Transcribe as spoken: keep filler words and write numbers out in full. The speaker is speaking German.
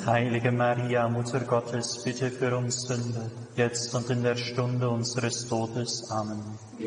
Heilige Maria, Mutter Gottes, bitte für uns Sünder, jetzt und in der Stunde unseres Todes. Amen.